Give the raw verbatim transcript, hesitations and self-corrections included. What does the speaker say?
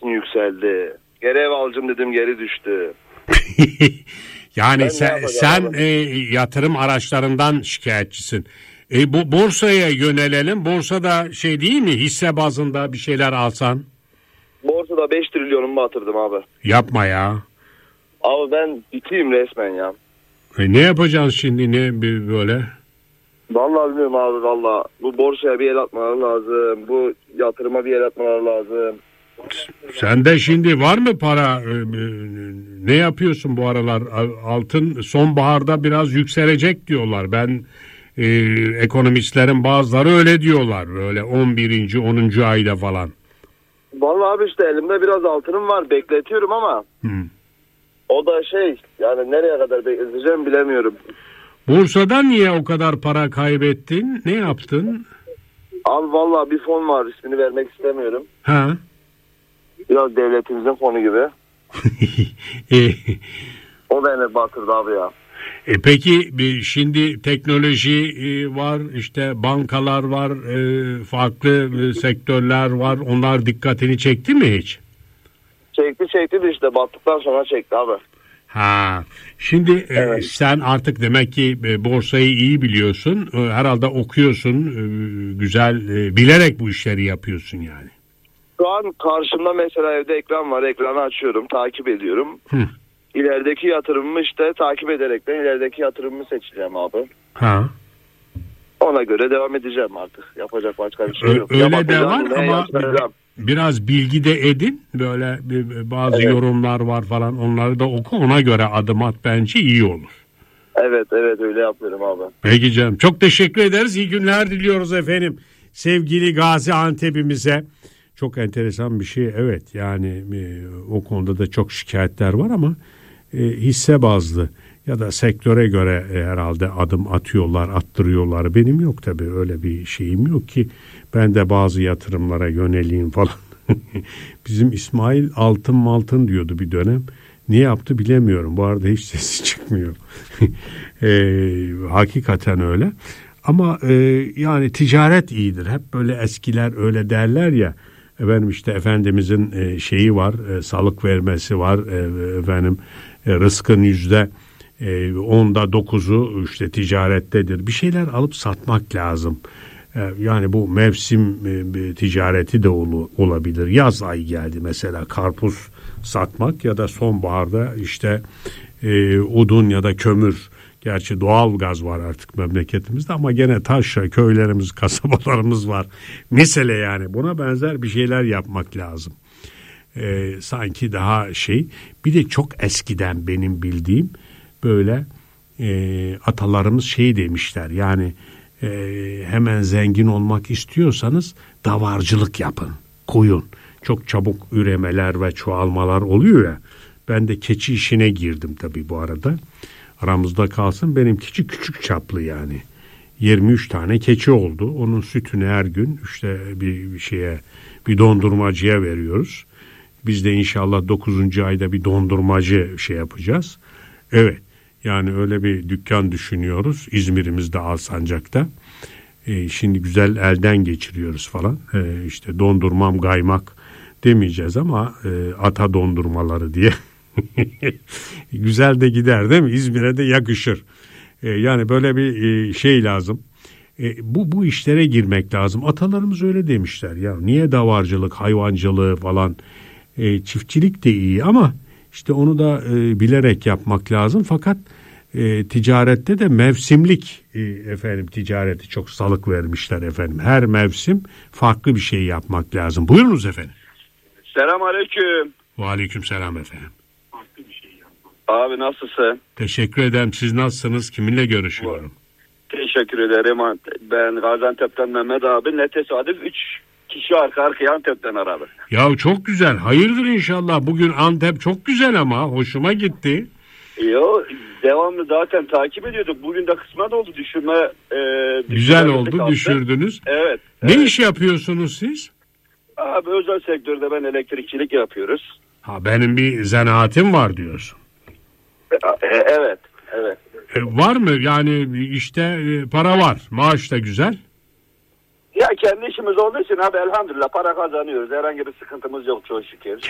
zeytin yükseldi. Geri ev alacağım dedim, geri düştü. Yani sen, sen e, yatırım araçlarından şikayetçisin. E, bu borsaya yönelelim. Borsada şey değil mi? Hisse bazında bir şeyler alsan. Borsada beş trilyonumu batırdım abi. Yapma ya. Abi ben biteyim resmen ya. E, ne yapacağız şimdi, ne böyle? Vallahi bilmiyorum abi, vallahi. Bu borsaya bir el atmaları lazım. Bu yatırıma bir el atmaları lazım. Sende şimdi var mı para? Ne yapıyorsun bu aralar? Altın sonbaharda biraz yükselecek diyorlar. Ben e, ekonomistlerin bazıları öyle diyorlar. Böyle on birinci onuncu ayda falan. Vallahi abi işte elimde biraz altınım var. Bekletiyorum ama. Hmm. O da şey, yani nereye kadar bekleteceğim bilemiyorum. Bursada niye o kadar para kaybettin? Ne yaptın? Abi vallahi bir fon var, ismini vermek istemiyorum. Ha. Biraz devletimizin fonu gibi. e, o beni batırdı abi ya. E peki şimdi teknoloji var, işte bankalar var, farklı sektörler var. Onlar dikkatini çekti mi hiç? Çekti çekti de işte battıktan sonra çekti abi. Ha, şimdi evet. e, sen artık demek ki e, borsayı iyi biliyorsun. E, herhalde okuyorsun, e, güzel e, bilerek bu işleri yapıyorsun yani. Şu an karşımda mesela evde ekran var. Ekranı açıyorum, takip ediyorum. Hı. İlerideki yatırımımı işte takip ederekten ilerideki yatırımımı seçeceğim abi. Ha. Ona göre devam edeceğim artık. Yapacak başka bir şey yok. Öyle ya de var ama biraz bilgi de edin. Böyle bazı evet. yorumlar var falan. Onları da oku. Ona göre adım at, bence iyi olur. Evet evet öyle yapıyorum abi. Peki canım. Çok teşekkür ederiz. İyi günler diliyoruz efendim. Sevgili Gaziantep'imize. Çok enteresan bir şey. Evet yani e, o konuda da çok şikayetler var ama e, hisse bazlı ya da sektöre göre e, herhalde adım atıyorlar, attırıyorlar. Benim yok tabii, öyle bir şeyim yok ki ben de bazı yatırımlara yöneleyim falan. Bizim İsmail altın maltın diyordu bir dönem. Ne yaptı bilemiyorum. Bu arada hiç sesi çıkmıyor. e, hakikaten öyle. Ama e, yani ticaret iyidir. Hep böyle eskiler öyle derler ya. Efendim işte Efendimizin e, şeyi var, e, salık vermesi var. E, efendim e, rızkın yüzde e, onda dokuzu işte ticarettedir. Bir şeyler alıp satmak lazım. E, yani bu mevsim e, ticareti de ol, olabilir. Yaz ayı geldi mesela, karpuz satmak ya da sonbaharda işte e, odun ya da kömür. Gerçi doğal gaz var artık memleketimizde ama gene taşra köylerimiz, kasabalarımız var. Mesele yani buna benzer bir şeyler yapmak lazım. Ee, sanki daha şey, bir de çok eskiden benim bildiğim böyle e, atalarımız şey demişler yani e, hemen zengin olmak istiyorsanız davarcılık yapın, koyun. Çok çabuk üremeler ve çoğalmalar oluyor ya. Ben de keçi işine girdim tabii bu arada. Aramızda kalsın, benim keçi küçük çaplı yani. yirmi üç tane keçi oldu. Onun sütünü her gün işte bir şeye, bir dondurmacıya veriyoruz. Biz de inşallah dokuzuncu ayda bir dondurmacı şey yapacağız. Evet. Yani öyle bir dükkan düşünüyoruz. İzmir'imizde, Alsancak'ta. E, şimdi güzel elden geçiriyoruz falan. E, işte dondurmam kaymak demeyeceğiz ama e, ata dondurmaları diye. Güzel de gider değil mi? İzmir'e de yakışır. Ee, yani böyle bir e, şey lazım. E, bu bu işlere girmek lazım. Atalarımız öyle demişler. Ya niye davarcılık, hayvancılığı falan, e, çiftçilik de iyi ama işte onu da e, bilerek yapmak lazım. Fakat e, ticarette de mevsimlik e, efendim ticareti çok salık vermişler efendim. Her mevsim farklı bir şey yapmak lazım. Buyurunuz efendim. Selamünaleyküm. Ve aleyküm selam efendim. Abi nasılsın? Teşekkür ederim. Siz nasılsınız? Kiminle görüşüyorum? Teşekkür ederim. Ben Gaziantep'ten Mehmet abi. Ne tesadüf üç kişi arka arkaya Antep'ten aradı. Ya çok güzel. Hayırdır inşallah. Bugün Antep çok güzel ama. Hoşuma gitti. Yo, devamlı zaten takip ediyorduk. Bugün de kısmet oldu. Düşürme. E, güzel oldu. Kaldı. Düşürdünüz. Evet. Ne evet. iş yapıyorsunuz siz? Abi özel sektörde ben elektrikçilik yapıyoruz. Ha, benim bir zanaatim var diyorsun. Evet, evet. E, var mı? Yani işte e, para var. Maaş da güzel. Ya kendi işimiz olduğu için abi elhamdülillah para kazanıyoruz. Herhangi bir sıkıntımız yok çok şükür.